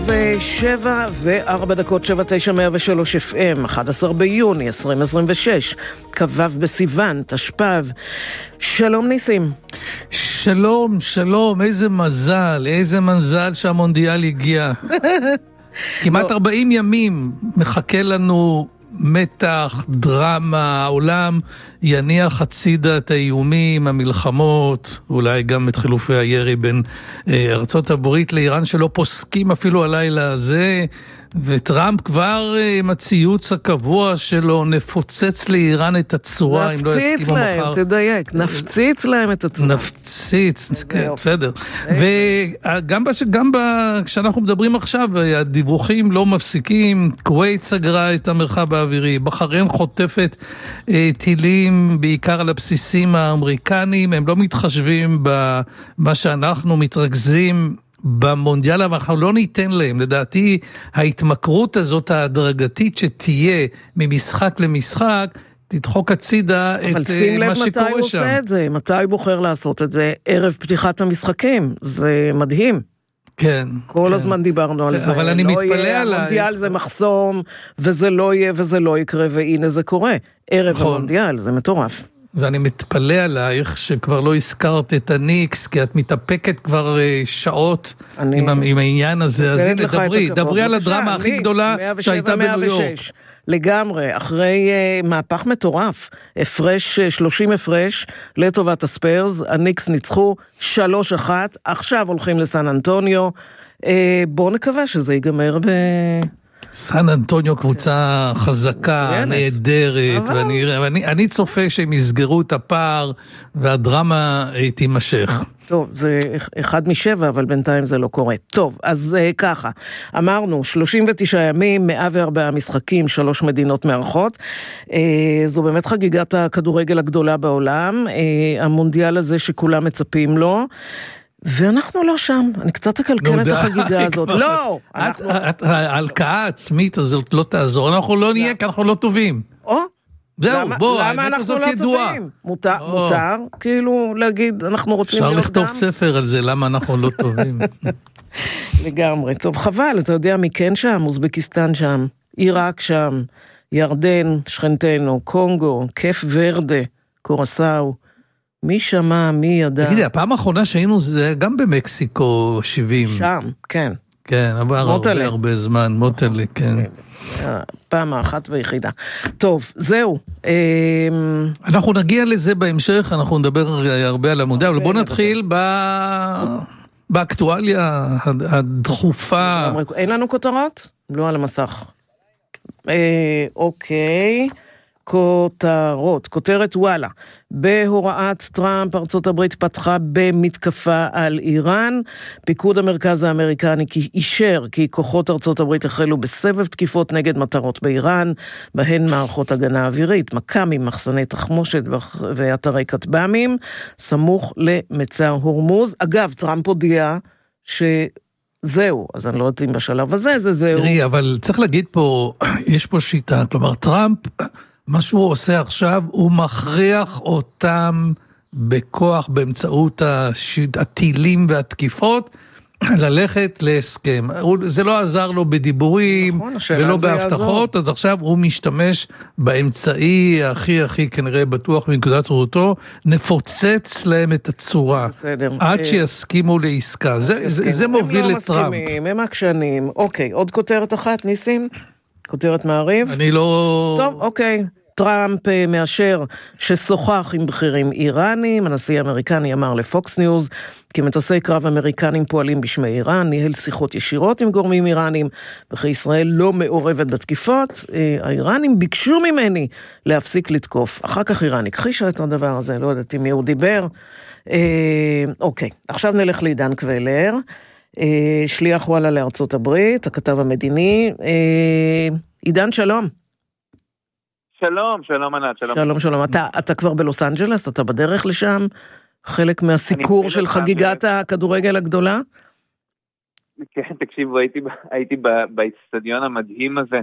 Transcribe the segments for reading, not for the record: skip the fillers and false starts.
7:04, 79103 FM, 11 ביוני 2026, כ"ו בסיוון, תשפ"ב. שלום ניסים. שלום, שלום, איזה מזל שהמונדיאל הגיע. כמעט 40 ימים מחכה לנו מתח, דרמה, העולם יניח הצידה את האיומים, המלחמות, אולי גם את חילופי הירי בין ארצות הברית לאיראן שלא פוסקים אפילו הלילה הזה, וטראמפ כבר עם הציוץ הקבוע שלו, נפוצץ לאיראן את הצורה אם לא יסכימו מחר. נפציץ להם, תדייק, נפציץ להם את הצורה. נפציץ, כן, בסדר. וגם כשאנחנו מדברים עכשיו, הדיווחים לא מפסיקים, כווית סגרה את המרחב האווירי, בחריין חוטפת טילים בעיקר על הבסיסים האמריקניים, הם לא מתחשבים במה שאנחנו מתרכזים במונדיאל, אבל אנחנו לא ניתן להם. לדעתי, ההתמכרות הזאת ההדרגתית שתהיה ממשחק למשחק, תדחוק הצידה את מה שקורה שם. אבל שים לב מתי הוא עושה את זה, מתי הוא בוחר לעשות את זה, ערב פתיחת המשחקים. זה מדהים. כן. כל הזמן דיברנו על זה. אבל אני מתפלא עליי. המונדיאל זה מחסום, וזה לא יהיה וזה לא יקרה, והנה זה קורה. ערב המונדיאל, זה מטורף. ואני מתפלא עלייך שכבר לא הזכרת את הניקס, כי את מתאפקת כבר שעות עם העניין הזה. אז הנה, דברי על הדרמה הכי גדולה שהייתה בניו יורק. לגמרי, אחרי מהפך מטורף, 30 הפרש לטובת הספיירס, הניקס ניצחו 3-1, עכשיו הולכים לסן אנטוניו, בואו נקווה שזה ייגמר סן אנטוניו קבוצה חזקה, נהדרת, ואני צופה שהם יסגרו את הפער והדרמה תימשך. טוב, זה 1 מ7, אבל בינתיים זה לא קורה. טוב, אז ככה, אמרנו 39 ימים, 104 משחקים, 3 מדינות מארחות. זו באמת חגיגת הכדורגל הגדולה בעולם, המונדיאל הזה שכולם מצפים לו. ואנחנו לא שם, אני קצת אקלקל את החגיגה הזאת. לא! ההלקאה העצמית הזאת לא תעזור, אנחנו לא נהיה, כי אנחנו לא טובים. זהו, בוא, האמת הזאת ידועה. מותר, כאילו להגיד, אנחנו רוצים להיות גם. אפשר לכתוב ספר על זה, למה אנחנו לא טובים. לגמרי, טוב, חבל, אתה יודע מי כן שם, אוזבקיסטן שם, עיראק שם, ירדן, שכנתנו, קונגו, כיף ורדה, קורסאו, מי שמע, מי ידע. תגידי, הפעם האחרונה שהיינו זה גם במקסיקו 70. שם, כן. כן, עבר הרבה זמן, מוטלי, כן. פעם האחת ויחידה. טוב, זהו. אנחנו נגיע לזה בהמשך, אנחנו נדבר הרבה על המונדיאל, אבל בואו נתחיל באקטואליה הדחופה. אין לנו כותרות? לא על המסך. אוקיי. כותרת וואלה, בהוראת טראמפ ארצות הברית פתחה במתקפה על איראן, פיקוד המרכז האמריקני אישר כי כוחות ארצות הברית החלו בסבב תקיפות נגד מטרות באיראן, בהן מערכות הגנה אווירית, מקמים, מחסני תחמושת ואתרי כטב"מים, סמוך למצר הורמוז. אגב, טראמפ הודיע זהו, אז אני לא יודעת אם בשלב הזה זה זהו. תראי, אבל צריך להגיד פה, יש פה שיטה, כלומר טראמפ מה שהוא עושה עכשיו, הוא מכריח אותם בכוח, באמצעות הטילים והתקיפות, ללכת להסכם. זה לא עזר לו בדיבורים, ולא בהבטחות, אז עכשיו הוא משתמש באמצעי הכי כנראה בטוח מנקודת ראותו, נפוצץ להם את הצורה, עד שיסכימו לעסקה. זה מוביל לטראמפ. הם עקשנים. אוקיי, עוד כותרת אחת, ניסים? כותרת מעריב? אני לא... טוב, אוקיי. טראמפ מאשר ששוחח עם בכירים איראנים, הנשיא האמריקני אמר לפוקס ניוז, כי מטוסי קרב אמריקנים פועלים בשמי איראן, ניהל שיחות ישירות עם גורמים איראנים, וכי ישראל לא מעורבת בתקיפות, האיראנים ביקשו ממני להפסיק לתקוף, אחר כך איראן הכחישה את הדבר הזה, לא יודעת אם הוא דיבר. אוקיי, עכשיו נלך לעידן קבלר, שליח וואלה לארצות הברית, הכתב המדיני, עידן שלום. שלום ענת, שלום. אתה כבר בלוס אנג'לס? אתה בדרך לשם? חלק מהסיקור של חגיגת הכדורגל הגדולה? כן, תקשיבו, הייתי באצטדיון המדהים הזה,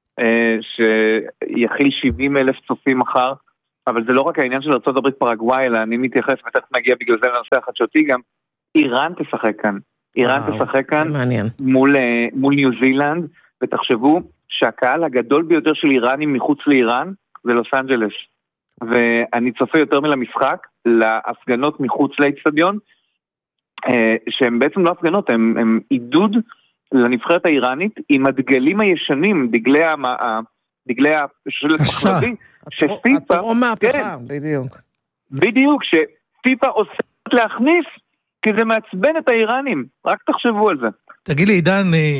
שיכיל 70,000 צופים מחר, אבל זה לא רק העניין של ארצות הברית פרגוואי, אלא אני מתייחס, ותכף נגיע בגלל זה לנושא החדשותי גם, איראן תשחק כאן. איראן תשחק כאן מול ניו זילנד, ותחשבו שהקהל הגדול ביותר של איראנים מחוץ לאיראן זה לוס אנג'לס. ואני צופה יותר מלמשחק, להפגנות מחוץ לאצטדיון, שהן בעצם לא הפגנות, הם עידוד לנבחרת האיראנית עם הדגלים הישנים, דגלי השלט מחלבי, שפיפה... הטרום מהפכה, בדיוק. בדיוק, שפיפה עושה להכניס, כי זה מעצבן את האיראנים, רק תחשבו על זה. תגיד לי, עידן,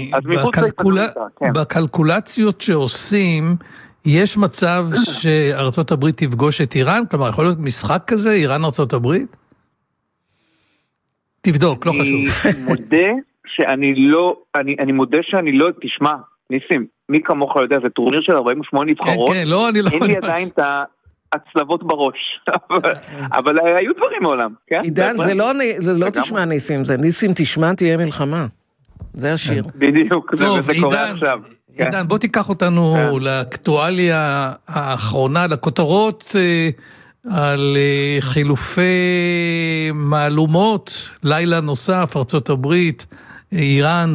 בקלקולציות שעושים, יש מצב שארצות הברית תפגוש את איראן? כלומר, יכול להיות משחק כזה, איראן ארצות הברית? תבדוק, לא חשוב. אני מודה שאני לא, תשמע, ניסים, מי כמוך יודע, זה טורניר של 48 נבחרות, כן, לא, אני לא... אין לי עדיין את הצלבות בראש, אבל היו דברים מעולם, כן? עידן, זה לא תשמע ניסים, זה ניסים תשמע תהיה מלחמה. זה השיר. בדיוק, זה קורה עכשיו. עידן, בוא תיקח אותנו לאקטואליה האחרונה, לכותרות על חילופי מהלומות, לילה נוסף, ארצות הברית, איראן.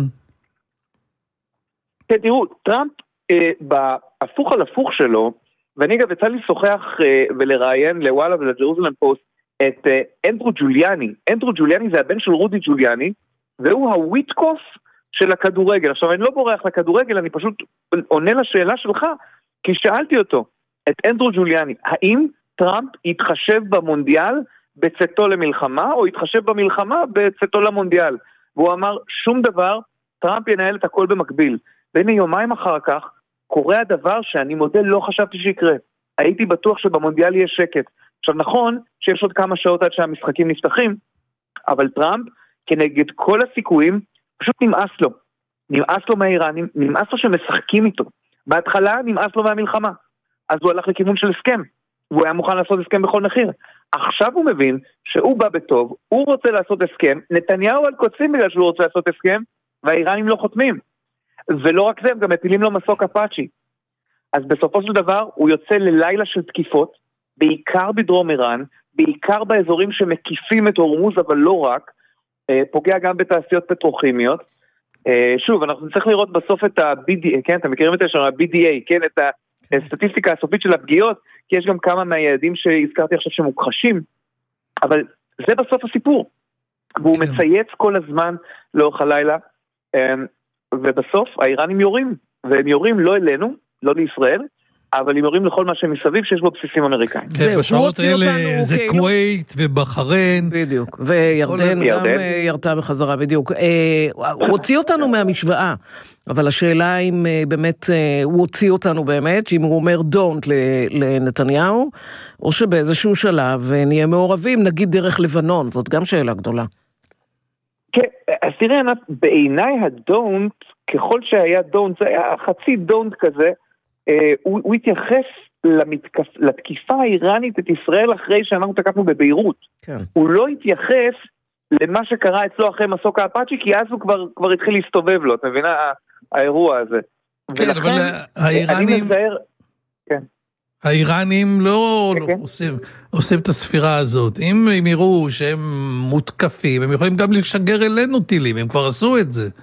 תראו, טראמפ בהפוך על הפוך שלו, ואני גם יצא לי לשוחח ולראיין לוואלה ולג'רוזלם פוסט את אנדרו ג'וליאני. אנדרו ג'וליאני זה הבן של רודי ג'וליאני, והוא הוויטקוף של הכדורגל. עכשיו, אני לא בורח לכדורגל, אני פשוט עונה לשאלה שלך, כי שאלתי אותו, את אנדרו ג'וליאני, האם טראמפ יתחשב במונדיאל בצאתו למלחמה, או יתחשב במלחמה בצאתו למונדיאל? והוא אמר, שום דבר, טראמפ ינהל את הכל במקביל. והנה יומיים אחר כך, קורה הדבר שאני מודה לא חשבתי שיקרה. הייתי בטוח שבמונדיאל יהיה שקט. עכשיו נכון שיש עוד כמה שעות עד שהמשחקים נפתחים, אבל טראמפ כנגד כל הסיכויים פשוט נמאס לו. נמאס לו מהאיראנים, נמאס לו שמשחקים איתו. בהתחלה נמאס לו מהמלחמה. אז הוא הלך לכיוון של הסכם. והוא היה מוכן לעשות הסכם בכל מחיר. עכשיו הוא מבין שהוא בא בטוב, הוא רוצה לעשות הסכם, נתניהו על קוצים בגלל שהוא רוצה לעשות הסכם, והאיראנים לא חותמים. ולא רק זה, הם גם מפילים לו מסוק אפאצ'י. אז בסופו של דבר הוא יוצא ללילה של תקיפות, בעיקר בדרום איראן, בעיקר באזורים שמקיפים את הורמוז, אבל לא רק, פוגע גם בתעשיות פטרוכימיות. שוב, אנחנו צריך לראות בסוף את ה-BDA, כן, אתם מכירים את ה-BDA, כן, את הסטטיסטיקה הסופית של הפגיעות, כי יש גם כמה מהיעדים שהזכרתי עכשיו שמוכחשים, אבל זה בסוף הסיפור. והוא מצייץ כל הזמן לאורך הלילה, ובסוף האיראנים יורים, והם יורים לא אלינו, לא לישראל, אבל הם יורים לכל מה שמסביב שיש בו בסיסים אמריקאים. בשעות האלה זה כווית ובחריין. בדיוק, וירדן גם ירתה בחזרה, בדיוק. הוא הוציא אותנו מהמשוואה, אבל השאלה אם באמת הוא הוציא אותנו באמת, שאם הוא אומר don't לנתניהו, או שבאיזשהו שלב נהיה מעורבים, נגיד דרך לבנון, זאת גם שאלה גדולה. כן, אז תראה, בעיניי הדונט, ככל שהיה דונט, זה היה חצי דונט כזה, הוא התייחס לתקיפה האיראנית את ישראל אחרי שאנחנו תקפנו בביירות. כן. הוא לא התייחס למה שקרה אצלו אחרי מסוק האפאצ'י, כי אז הוא כבר התחיל להסתובב לו, אתה מבין? האירוע הזה. כן, ולכן, אבל האיראנים... כן. האיראנים לא עושים את הספירה הזאת. אם הם יראו שהם מותקפים, הם יכולים גם לשגר אלינו טילים, הם כבר עשו את זה.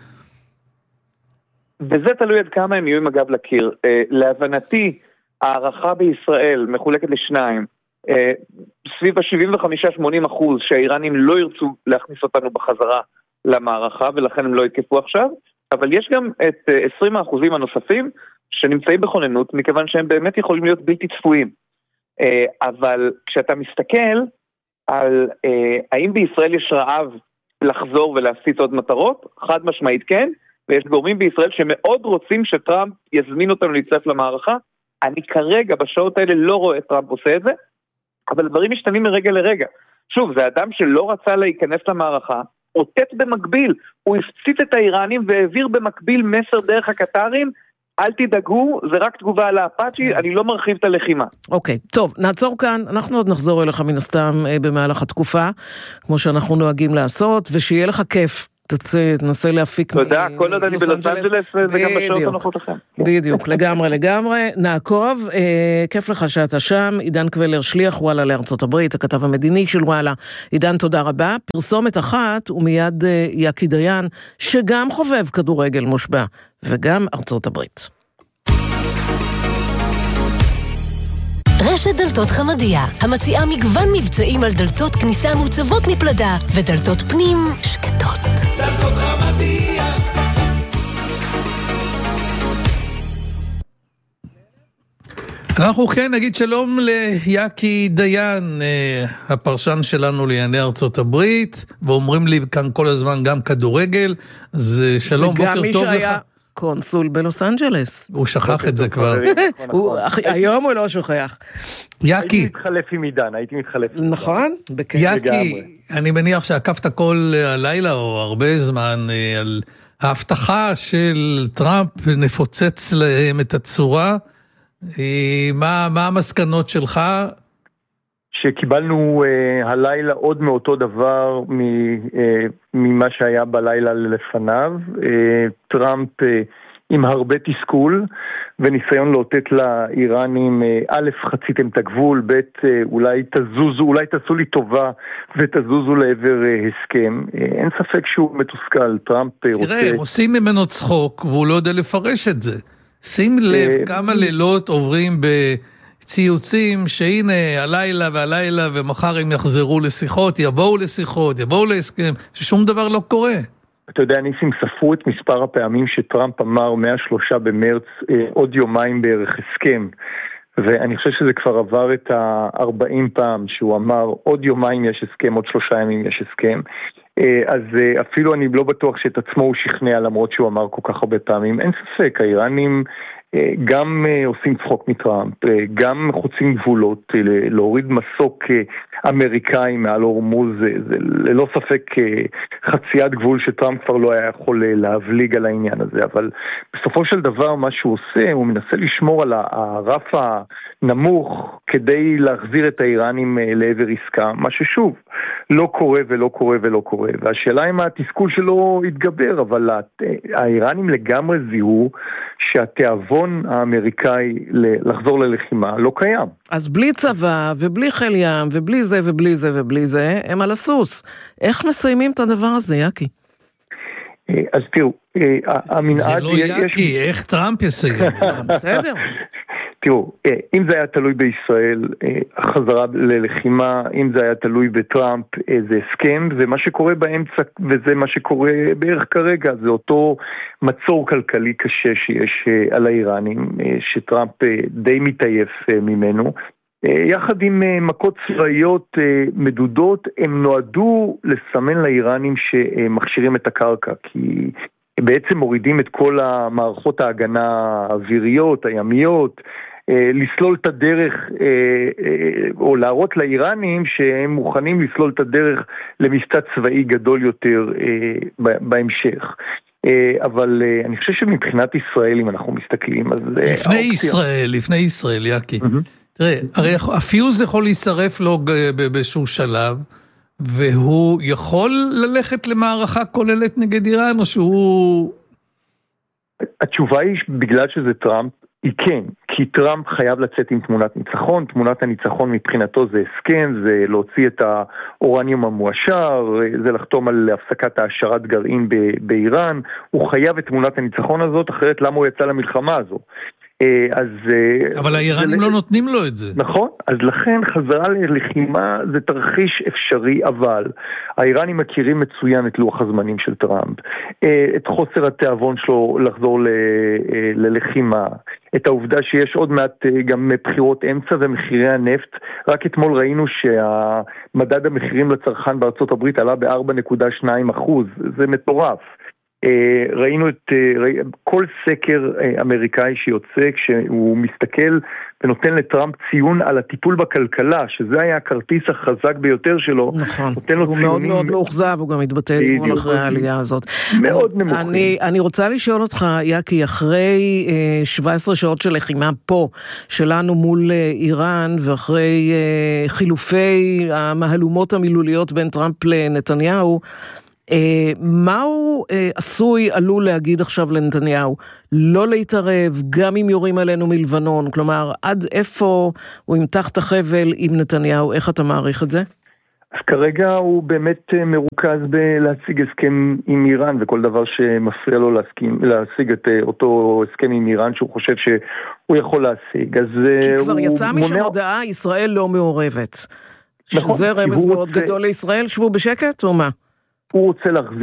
וזה תלוי עד כמה הם יהיו עם הגב לקיר. להבנתי, הערכה בישראל מחולקת לשניים, סביב ה-75-80% שהאיראנים לא ירצו להכניס אותנו בחזרה למערכה, ולכן הם לא יתקפו עכשיו, אבל יש גם את 20% הנוספים שנמצאים בכוננות, מכיוון שהם באמת יכולים להיות בלתי צפויים. אבל כשאתה מסתכל על האם בישראל יש רעב לחזור ולהפציץ עוד מטרות, חד משמעית כן, ויש גורמים בישראל שמאוד רוצים שטראמפ יזמין אותנו להצטרף למערכה. אני כרגע בשעות האלה לא רואה את טראמפ עושה את זה, אבל דברים משתנים מרגע לרגע. שוב, זה אדם שלא רצה להיכנס למערכה, אותת במקביל, הוא הפציץ את האיראנים והעביר במקביל מסר דרך הקטרים, אל תדאגו, זה רק תגובה על האפאצ'י, אני לא מרחיב את הלחימה. אוקיי, טוב, נעצור כאן, אנחנו עוד נחזור אליך מן הסתם במהלך התקופה, כמו שאנחנו נוהגים לעשות, ושיהיה לך כיף. תנסה להפיק תודה, כל עוד אני בלוס אנג'לס וגם בשעות הנוחות לכם. בדיוק, לגמרי. נעקוב, כיף לך שאתה שם. עידן קבלר, שליח וואלה לארצות הברית, הכתב המדיני של וואלה. עידן, תודה רבה. פרסומת אחת ומיד יקי דיין, שגם חובב כדורגל מושבע, וגם ארצות הברית. רשת דלתות חמדיה, המציעה מגוון מבצעים על דלתות כניסה מוצבות מפלדה ודלתות פנים שקטות. דלתות חמדיה. אנחנו כן נגיד שלום ליקי דיין, הפרשן שלנו לענייני ארצות הברית, ואומרים לי כאן כל הזמן גם כדורגל, אז שלום, בוקר טוב לך. וגם מי שהיה קונסול בלוס אנג'לס. הוא שכח את זה כבר. היום הוא לא שוכח. יקי. הייתי מתחלף. נכון? יקי, אני מניח שעקבת כל הלילה או הרבה זמן על ההבטחה של טראמפ נפוצץ להם את הצורה. מה המסקנות שלך? שקיבלנו הלילה עוד מאותו דבר ממה שהיה בלילה לפניו. טראמפ עם הרבה תסכול וניסיון לאותת לאיראנים, א', חציתם את הגבול, ב', אולי תעשו לי טובה ותזוזו לעבר הסכם. אין ספק שהוא מתוסכל. טראמפ רוצה... תראה, הם עושים ממנו צחוק והוא לא יודע לפרש את זה. שים לב כמה לילות עוברים בציוצים שהנה הלילה ומחר הם יחזרו לשיחות, יבואו להסכם, ששום דבר לא קורה. אתה יודע, ניסים, ספרו את מספר הפעמים שטראמפ אמר 3 במרץ, עוד יומיים בערך הסכם, ואני חושב שזה כבר עבר את 40 פעם שהוא אמר עוד יומיים יש הסכם, עוד 3 ימים יש הסכם. אז אפילו אני לא בטוח שאת עצמו הוא שכנע למרות שהוא אמר כל כך הרבה פעמים. אין ספק, האיראנים גם עושים צחוק מטראמפ, גם חוצים גבולות, להוריד מסוק אמריקאי מעל הורמוז, זה ללא ספק חציית גבול שטראמפ כבר לא היה יכול להבליג על העניין הזה, אבל בסופו של דבר מה שהוא עושה, הוא מנסה לשמור על הרף הנמוך כדי להחזיר את האיראנים לעבר עסקה, מה ששוב, לא קורה ולא קורה ולא קורה, והשאלה אם התסכול שלו יתגבר, אבל האיראנים לגמרי זיהו שהתיאבון האמריקאי לחזור ללחימה לא קיים. אז בלי צבא ובלי חיל ים ובלי זה ובלי זה ובלי זה, הם על הסוס. איך מסיימים את הדבר הזה, יקי? אז תראו, המנהג... זה לא יקי, איך טראמפ יסיים? בסדר. תראו, אם זה היה תלוי בישראל, החזרה ללחימה, אם זה היה תלוי בטראמפ, זה הסכם, זה מה שקורה באמצע, וזה מה שקורה בערך כרגע, זה אותו מצור כלכלי קשה שיש על האיראנים, שטראמפ די מתעייף ממנו, יחד עם מכות צבאיות מדודות, הם נועדו לסמן לאיראנים שמכשירים את הקרקע, כי בעצם מורידים את כל המערכות ההגנה האוויריות, הימיות, לסלול את הדרך, או להראות לאיראנים שהם מוכנים לסלול את הדרך למבצע צבאי גדול יותר בהמשך. אבל אני חושב שמבחינת ישראל, אם אנחנו מסתכלים, אז... לפני ישראל, יקי. תראה, הרי הפיוז יכול להישרף לו באיזשהו שלב, והוא יכול ללכת למערכה כוללת נגד איראן, או שהוא... התשובה היא בגלל שזה טראמפ, היא כן, כי טראמפ חייב לצאת עם תמונת ניצחון, תמונת הניצחון מבחינתו זה הסכם, זה להוציא את האורניום המואשר, זה לחתום על הפסקת העשרת גרעין באיראן, הוא חייב את תמונת הניצחון הזאת, אחרת למה הוא יצא למלחמה הזו. אבל האיראנים לא נותנים לו את זה. נכון, אז לכן חזרה ללחימה זה תרחיש אפשרי, אבל האיראנים מכירים מצוין את לוח הזמנים של טראמפ, את חוסר התיאבון שלו לחזור ללחימה, את העובדה שיש עוד מעט גם בחירות אמצע ומחירי הנפט. רק אתמול ראינו שהמדד המחירים לצרכן בארצות הברית עלה ב-4.2%, זה מטורף. ראינו את כל סקר אמריקאי שיוצא כשהוא מסתכל ונותן לטראמפ ציון על הטיפול בכלכלה, שזה היה הכרטיס החזק ביותר שלו. נכון, הוא מאוד מאוד מאוכזב, הוא גם התבטא אתמול אחרי העלייה הזאת. מאוד נמוך. אני רוצה לשאול אותך, יקי, אחרי 17 שעות של לחימה פה, שלנו מול איראן, ואחרי חילופי המהלומות המילוליות בין טראמפ לנתניהו, מה הוא עלול להגיד עכשיו לנתניהו? לא להתערב, גם אם יורים עלינו מלבנון, כלומר, עד איפה הוא ימתח את החבל עם נתניהו, איך אתה מעריך את זה? אז כרגע הוא באמת מרוכז בלהשיג הסכם עם איראן, וכל דבר שמפריע לו להשיג את אותו הסכם עם איראן שהוא חושב שהוא יכול להשיג. כי כבר יצא משם הודעה, ישראל לא מעורבת. שזה רמז מאוד גדול לישראל, שבו בשקט או מה? הוא רוצה להחזיר